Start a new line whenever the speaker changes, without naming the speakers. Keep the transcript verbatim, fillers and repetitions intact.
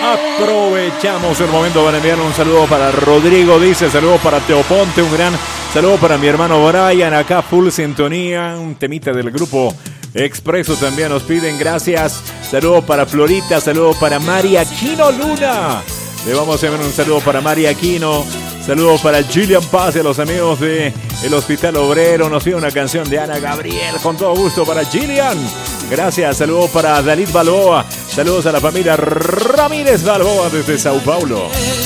Aprovechamos el momento para enviar un saludo para Rodrigo, dice, saludo para Teoponte, un gran saludo para mi hermano Brian, acá full sintonía, un temita del grupo Expreso también nos piden, gracias. Saludo para Florita, saludo para María Aquino Luna. Le vamos a enviar un saludo para María Aquino. Saludos para Gillian Paz y a los amigos de el Hospital Obrero. Nos pide una canción de Ana Gabriel. Con todo gusto para Gillian. Gracias. Saludos para Dalit Balboa. Saludos a la familia Ramírez Balboa desde Sao Paulo.